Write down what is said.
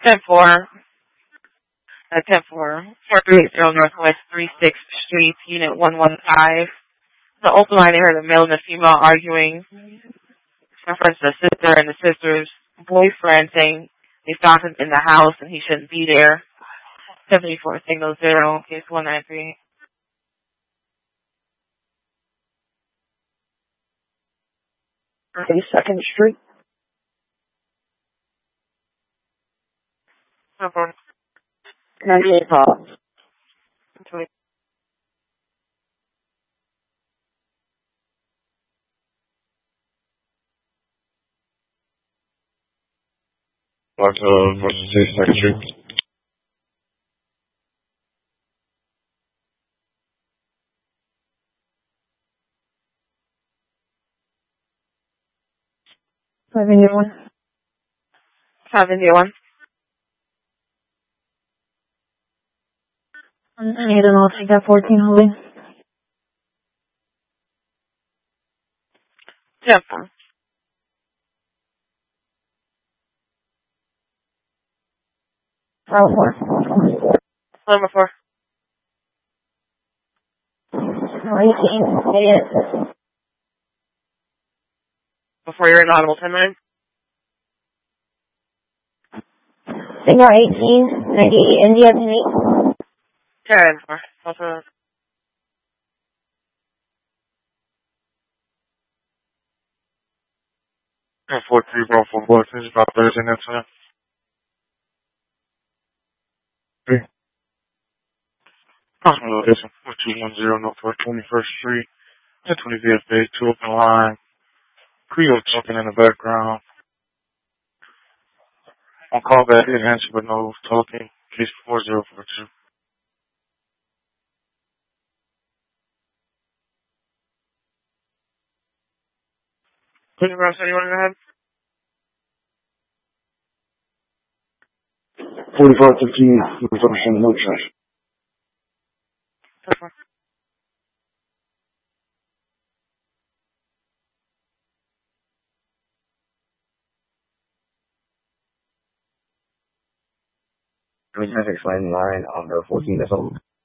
10-4. At 10-4. 4380 Northwest 36th Street, Unit 115. The open line, they heard a male and a female arguing. Reference to the sister and the sister's boyfriend saying they found him in the house and he shouldn't be there. 74 Signal 0, case 193. 32nd Street. No problem. 98 call. Block 42nd Street. Five India 1. 5 India 1. I need an all take that 14 holding. 10-4. Route 4. 11-4. No, 18. Idiot. Before you're inaudible, 10-9. Signal 18. 98. India 8. 10-4. Also, 10-4-3 Bravo Block. This is about Thursday next time. 3. Approximate location 4210 Northwest 21st Street. 1020 VFA, 2 open line. Creole talking in the background. On call back, didn't answer but no talking. Case 4042. Queen Ross, anyone go ahead? 4515, resumption, no trash. 10-4. Traffic line on the 14 that's all.